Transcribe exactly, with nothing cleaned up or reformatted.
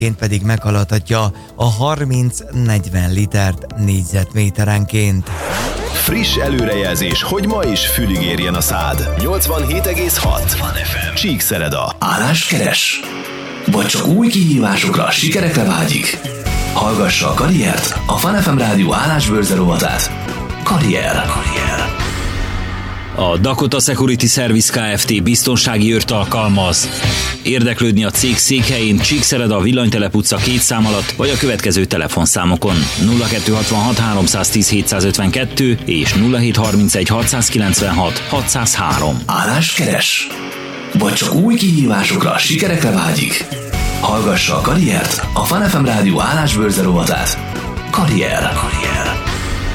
pedig meghaladhatja a harminc-negyven litert négyzetméterenként. Friss előrejelzés, hogy ma is fülig érjen a szád. nyolcvanhét egész hat Csíkszereda. Álláskeres? Vagy csak új kihívásokra, sikerekre vágyik? Hallgassa a Karriert, a Fun ef em Rádió állásbőrze rovatát. Karrier. Karrier. A Dakota Security Service Kft. Biztonsági őrt alkalmaz. Érdeklődni a cég székhelyén Csíkszereda, a Villanytelep utca két szám alatt, vagy a következő telefonszámokon nulla kettő hatvanhat háromszáztíz hétszázötvenkettő és nulla hét harmincegy hatszázkilencvenhat hatszázhárom. Álláskeres? Vagy csak új kihívásokra, sikerekre vágyik? Hallgassa a Karriert, a Fun ef em Rádió állásbőrze rovatát. Karrier. Karrier.